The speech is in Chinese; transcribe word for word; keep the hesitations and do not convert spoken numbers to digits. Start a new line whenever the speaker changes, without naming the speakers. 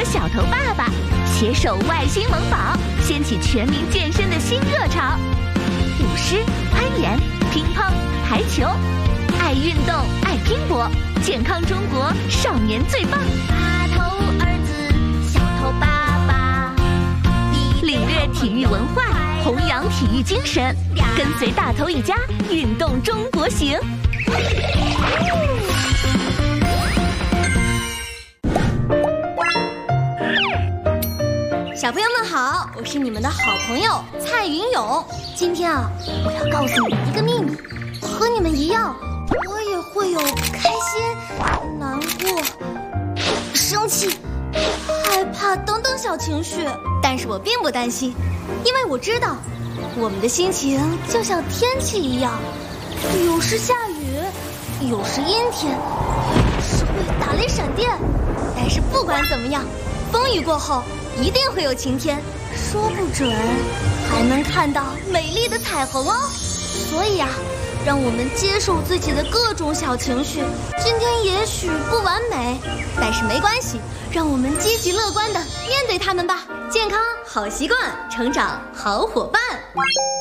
小头爸爸携手外星萌宝，掀起全民健身的新热潮。舞狮、攀岩、乒乓、排球，爱运动，爱拼搏，健康中国少年最棒。
大头儿子，小头爸爸，
领略体育文化，弘扬体育精神，跟随大头一家运动中国行。
小朋友们好，我是你们的好朋友蔡云勇。今天啊，我要告诉你们一个秘密，和你们一样，我也会有开心、难过、生气、害怕等等小情绪。但是我并不担心，因为我知道，我们的心情就像天气一样，有时下雨，有时阴天，有时会打雷闪电。但是不管怎么样，风雨过后一定会有晴天，说不准还能看到美丽的彩虹哦。所以啊，让我们接受自己的各种小情绪。今天也许不完美，但是没关系，让我们积极乐观地面对它们吧。健康好习惯，成长好伙伴。